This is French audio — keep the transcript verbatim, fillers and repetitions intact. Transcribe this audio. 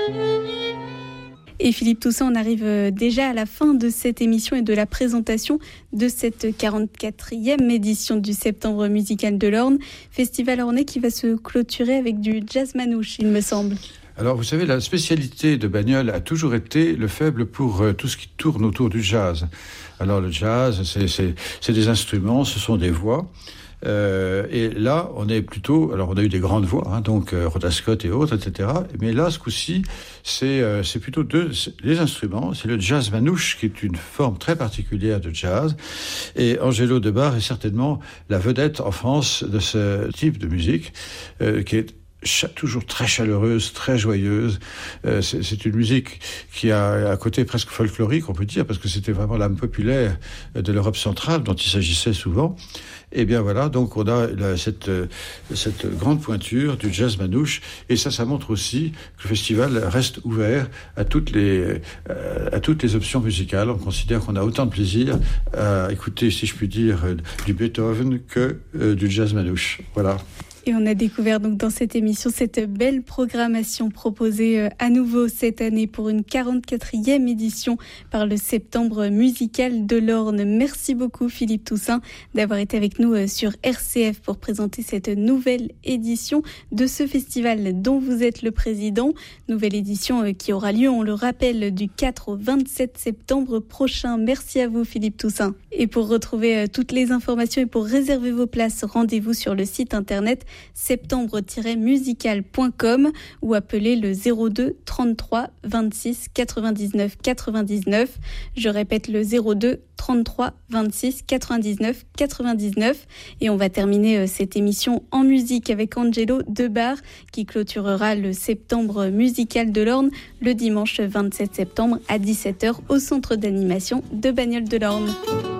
Et Philippe Toussaint, on arrive déjà à la fin de cette émission et de la présentation de cette quarante-quatrième édition du Septembre musical de l'Orne. Festival ornais qui va se clôturer avec du jazz manouche, il me semble. Alors, vous savez, la spécialité de Bagnols a toujours été le faible pour euh, tout ce qui tourne autour du jazz. Alors, le jazz, c'est, c'est, c'est des instruments, ce sont des voix. Euh, et là, on est plutôt... Alors, on a eu des grandes voix, hein, donc euh, Rhoda Scott et autres, et cetera. Mais là, ce coup-ci, c'est, euh, c'est plutôt deux, c'est les instruments. C'est le jazz manouche, qui est une forme très particulière de jazz. Et Angelo Debar est certainement la vedette en France de ce type de musique, euh, qui est toujours très chaleureuse, très joyeuse. Euh, c'est, c'est une musique qui a un côté presque folklorique, on peut dire, parce que c'était vraiment l'âme populaire de l'Europe centrale dont il s'agissait souvent. Et bien voilà, donc on a la, cette, cette grande pointure du jazz manouche, et ça, ça montre aussi que le festival reste ouvert à toutes les, à toutes les options musicales. On considère qu'on a autant de plaisir à écouter, si je puis dire, du Beethoven que euh, du jazz manouche. Voilà. Et on a découvert donc dans cette émission cette belle programmation proposée à nouveau cette année pour une quarante-quatrième édition par le Septembre musical de l'Orne. Merci beaucoup Philippe Toussaint d'avoir été avec nous sur R C F pour présenter cette nouvelle édition de ce festival dont vous êtes le président. Nouvelle édition qui aura lieu, on le rappelle, du quatre au vingt-sept septembre prochain. Merci à vous Philippe Toussaint. Et pour retrouver toutes les informations et pour réserver vos places, rendez-vous sur le site internet septembre tiret musical point com ou appelez le zéro deux trente-trois vingt-six quatre-vingt-dix-neuf quatre-vingt-dix-neuf. Je répète le zéro deux trente-trois vingt-six quatre-vingt-dix-neuf quatre-vingt-dix-neuf. Et on va terminer cette émission en musique avec Angelo Debar qui clôturera le Septembre musical de l'Orne le dimanche vingt-sept septembre à dix-sept heures au centre d'animation de Bagnols de l'Orne.